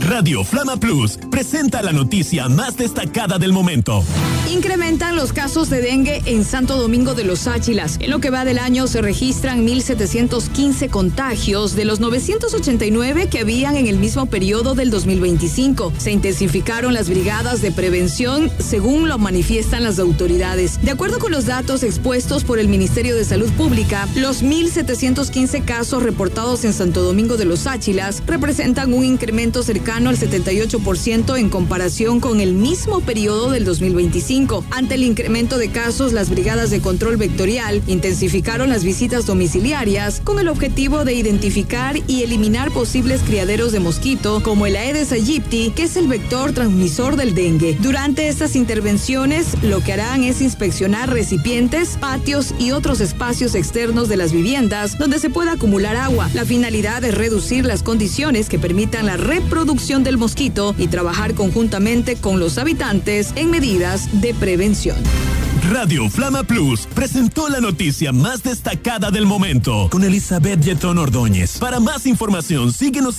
Radio Flama Plus presenta la noticia más destacada del momento. Incrementan los casos de dengue en Santo Domingo de los Áchilas. En lo que va del año se registran 1,715 contagios de los 989 que habían en el mismo periodo del 2025. Se intensificaron las brigadas de prevención, según lo manifiestan las autoridades. De acuerdo con los datos expuestos por el Ministerio de Salud Pública, los 1,715 casos reportados en Santo Domingo de los Áchilas representan un incremento cercano al 78% en comparación con el mismo periodo del 2025. Ante el incremento de casos, las brigadas de control vectorial intensificaron las visitas domiciliarias con el objetivo de identificar y eliminar posibles criaderos de mosquito como el Aedes aegypti, que es el vector transmisor del dengue. Durante estas intervenciones, lo que harán es inspeccionar recipientes, patios y otros espacios externos de las viviendas donde se pueda acumular agua. La finalidad es reducir las condiciones que permitan la reproducción del mosquito y trabajar conjuntamente con los habitantes en medidas de prevención. Radio Flama Plus presentó la noticia más destacada del momento con Elizabeth Yetón Ordóñez. Para más información, síguenos